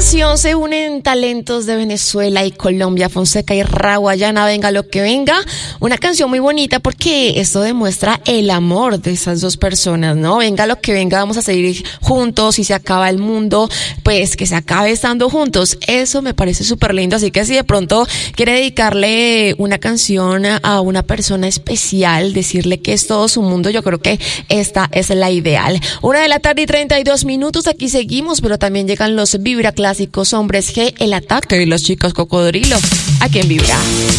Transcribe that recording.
canción se unen talentos de Venezuela y Colombia, Fonseca y Rawayana, venga lo que venga. Una canción muy bonita porque esto demuestra el amor de esas dos personas, ¿no? Venga lo que venga, vamos a seguir juntos. Si se acaba el mundo, pues que se acabe estando juntos. Eso me parece súper lindo, así que si de pronto quiere dedicarle una canción a una persona especial, decirle que es todo su mundo, yo creo que esta es la ideal. 1:32 p.m, aquí seguimos, pero también llegan los Vibra Clásicos, Hombres G, El Ataque y las Chicas Cocodrilo, aquí en Vibra.